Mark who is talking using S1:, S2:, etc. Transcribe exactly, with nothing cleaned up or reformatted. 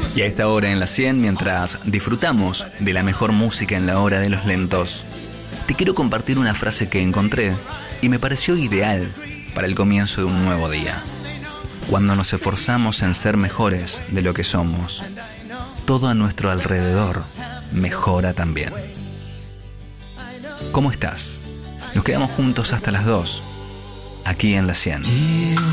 S1: Y a esta hora en la cien, mientras disfrutamos de la mejor música en la hora de los lentos, te quiero compartir una frase que encontré y me pareció ideal para el comienzo de un nuevo día. Cuando nos esforzamos en ser mejores de lo que somos, todo a nuestro alrededor mejora también. ¿Cómo estás? Nos quedamos juntos hasta las dos, aquí en la cien.